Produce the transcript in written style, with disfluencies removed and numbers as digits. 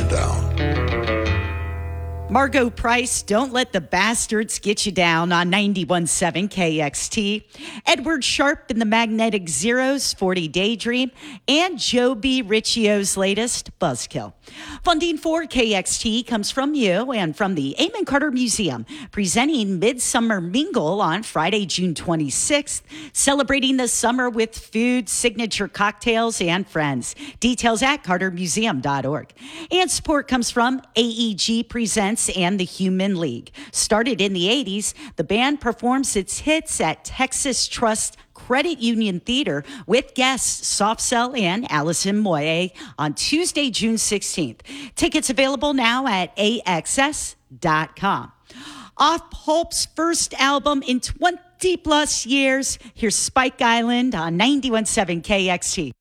man down. Margot Price, Don't Let the Bastards Get You Down on 91.7 KXT. Edward Sharpe in the Magnetic Zeros, 40 Daydream. And Joe B. Riccio's latest, Buzzkill. Funding for KXT comes from you and from the Amon Carter Museum, presenting Midsummer Mingle on Friday, June 26th, celebrating the summer with food, signature cocktails, and friends. Details at cartermuseum.org. And support comes from AEG Presents and the Human League. Started in the 80s, the band performs its hits at Texas Trust Credit Union Theater with guests Soft Cell and Allison Moye on Tuesday, June 16th. Tickets available now at AXS.com. Off Pulp's first album in 20 plus years. Here's Spike Island on 91.7 KXT.